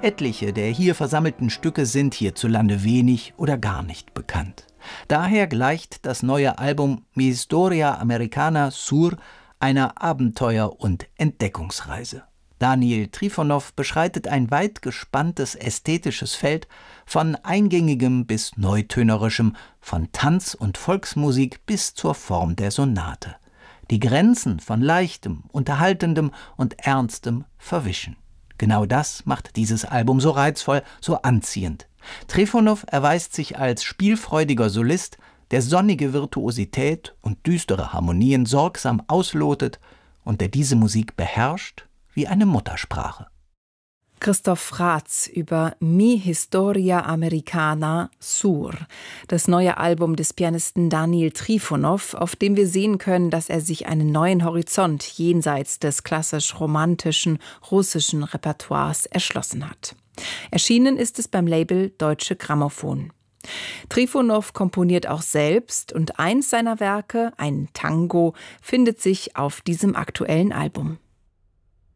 Etliche der hier versammelten Stücke sind hierzulande wenig oder gar nicht bekannt. Daher gleicht das neue Album Mi Historia Americana Sur einer Abenteuer- und Entdeckungsreise. Daniel Trifonow beschreitet ein weit gespanntes ästhetisches Feld von eingängigem bis neutönerischem, von Tanz- und Volksmusik bis zur Form der Sonate. Die Grenzen von Leichtem, Unterhaltendem und Ernstem verwischen. Genau das macht dieses Album so reizvoll, so anziehend. Trifonow erweist sich als spielfreudiger Solist, der sonnige Virtuosität und düstere Harmonien sorgsam auslotet und der diese Musik beherrscht wie eine Muttersprache. Christoph Fratz über Mi Historia Americana Sur, das neue Album des Pianisten Daniel Trifonow, auf dem wir sehen können, dass er sich einen neuen Horizont jenseits des klassisch-romantischen russischen Repertoires erschlossen hat. Erschienen ist es beim Label Deutsche Grammophon. Trifonow komponiert auch selbst und eins seiner Werke, ein Tango, findet sich auf diesem aktuellen Album.